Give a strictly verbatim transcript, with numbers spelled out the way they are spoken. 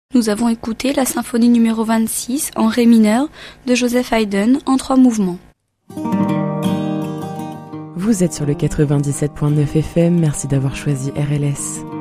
Nous avons écouté la symphonie numéro vingt-six en ré mineur de Joseph Haydn en trois mouvements. Vous êtes sur le quatre-vingt-dix-sept virgule neuf F M, merci d'avoir choisi R L S.